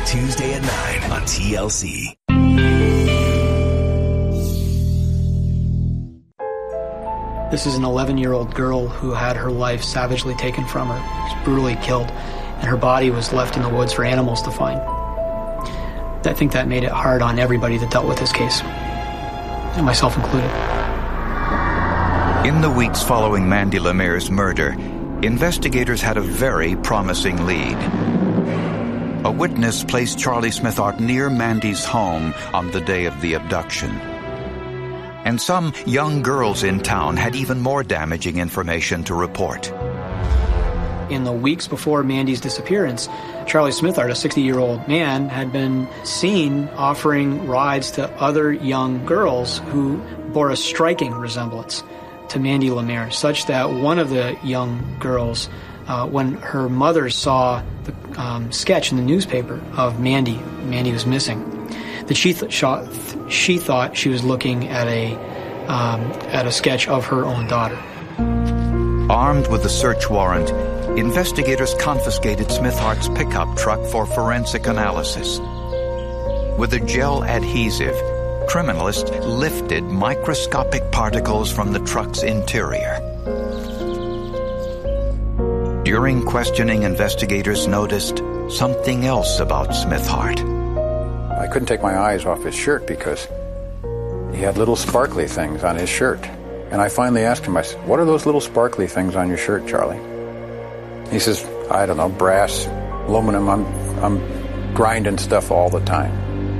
Tuesday at 9 on TLC. This is an 11-year-old girl who had her life savagely taken from her. She was brutally killed, and her body was left in the woods for animals to find. I think that made it hard on everybody that dealt with this case, and myself included. In the weeks following Mandy Lemaire's murder, investigators had a very promising lead. A witness placed Charlie Smithart near Mandy's home on the day of the abduction. And some young girls in town had even more damaging information to report. In the weeks before Mandy's disappearance, Charlie Smithart, a 60-year-old man, had been seen offering rides to other young girls who bore a striking resemblance to Mandy Lemaire, such that one of the young girls, when her mother saw the sketch in the newspaper of Mandy was missing, that she thought she was looking at a sketch of her own daughter. Armed with a search warrant, investigators confiscated Smithart's pickup truck for forensic analysis. With a gel adhesive, criminalists lifted microscopic particles from the truck's interior. During questioning, investigators noticed something else about Smithart. I couldn't take my eyes off his shirt because he had little sparkly things on his shirt. And I finally asked him, I said, "What are those little sparkly things on your shirt, Charlie?" He says, "I don't know, brass, aluminum, I'm grinding stuff all the time."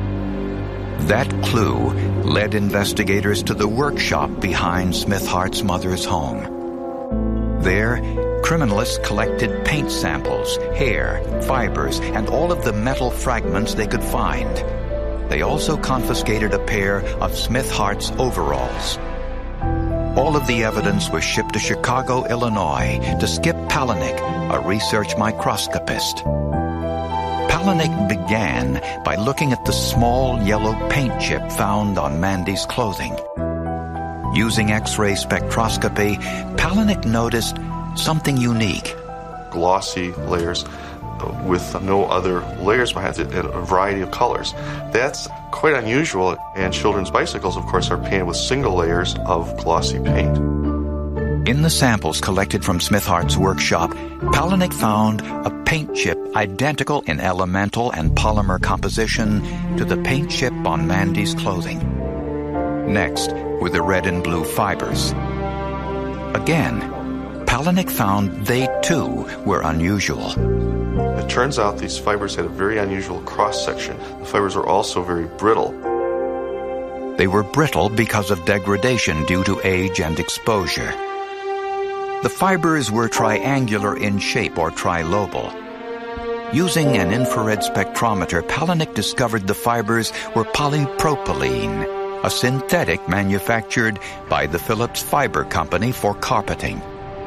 That clue led investigators to the workshop behind Smithart's mother's home. There, criminalists collected paint samples, hair, fibers, and all of the metal fragments they could find. They also confiscated a pair of Smithart's overalls. All of the evidence was shipped to Chicago, Illinois, to Skip Palahniuk, a research microscopist. Palahniuk began by looking at the small yellow paint chip found on Mandy's clothing. Using X-ray spectroscopy, Palahniuk noticed something unique. Glossy layers with no other layers behind it in a variety of colors. That's quite unusual, and children's bicycles, of course, are painted with single layers of glossy paint. In the samples collected from Smithart's workshop, Palahniuk found a paint chip identical in elemental and polymer composition to the paint chip on Mandy's clothing. Next were the red and blue fibers. Again, Palahniuk found they too were unusual. It turns out these fibers had a very unusual cross-section. The fibers were also very brittle. They were brittle because of degradation due to age and exposure. The fibers were triangular in shape or trilobal. Using an infrared spectrometer, Palahniuk discovered the fibers were polypropylene, a synthetic manufactured by the Phillips Fiber Company for carpeting.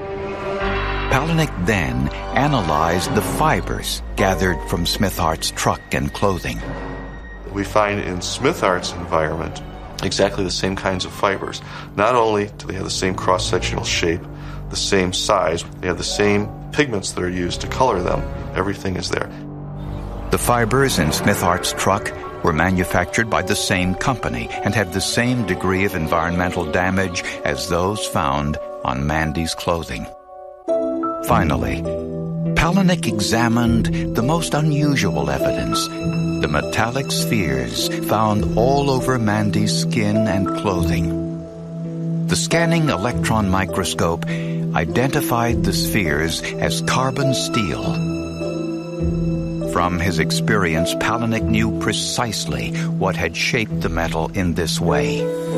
Palahniuk then analyzed the fibers gathered from Smithart's truck and clothing. We find in Smithart's environment exactly the same kinds of fibers. Not only do they have the same cross-sectional shape, the same size, they have the same pigments that are used to color them. Everything is there. The fibers in Smithart's truck were manufactured by the same company and had the same degree of environmental damage as those found on Mandy's clothing. Finally, Palahniuk examined the most unusual evidence, the metallic spheres found all over Mandy's skin and clothing. The scanning electron microscope identified the spheres as carbon steel. From his experience, Palahniuk knew precisely what had shaped the metal in this way.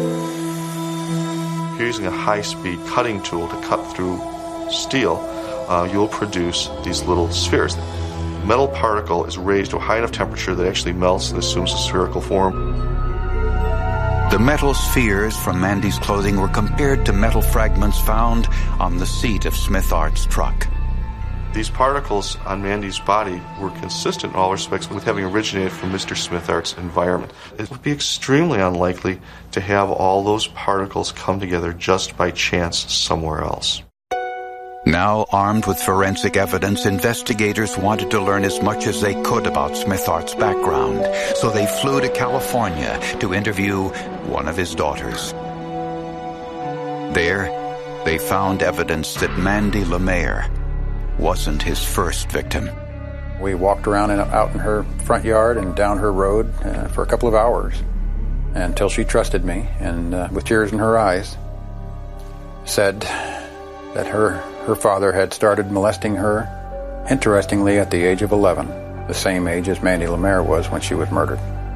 If you're using a high-speed cutting tool to cut through steel, you'll produce these little spheres. The metal particle is raised to a high enough temperature that it actually melts and assumes a spherical form. The metal spheres from Mandy's clothing were compared to metal fragments found on the seat of Smithart's truck. These particles on Mandy's body were consistent in all respects with having originated from Mr. Smithart's environment. It would be extremely unlikely to have all those particles come together just by chance somewhere else. Now armed with forensic evidence, investigators wanted to learn as much as they could about Smithart's background, so they flew to California to interview one of his daughters. There, they found evidence that Mandy LeMaire wasn't his first victim. We walked around out in her front yard and down her road for a couple of hours until she trusted me and, with tears in her eyes, said that her father had started molesting her, interestingly, at the age of 11, the same age as Mandy LeMaire was when she was murdered.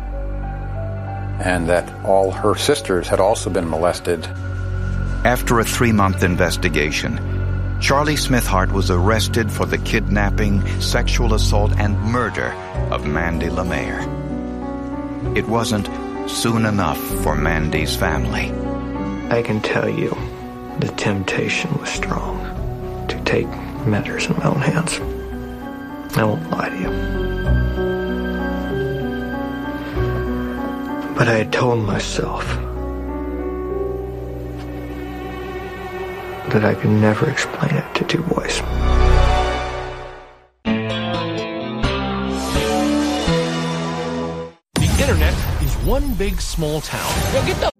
And that all her sisters had also been molested. After a 3-month investigation, Charlie Smithhart was arrested for the kidnapping, sexual assault, and murder of Mandy LeMaire. It wasn't soon enough for Mandy's family. I can tell you the temptation was strong to take matters in my own hands. I won't lie to you. But I had told myself that I could never explain it to two boys. The internet is one big small town. Now get the